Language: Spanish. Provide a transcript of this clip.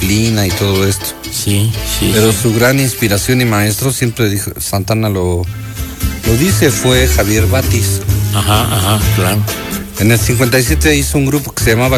disciplina y todo esto. Sí. Pero su gran inspiración y maestro, siempre dijo, Santana lo dice, fue Javier Batis. Ajá, claro. En el 57 hizo un grupo que se llamaba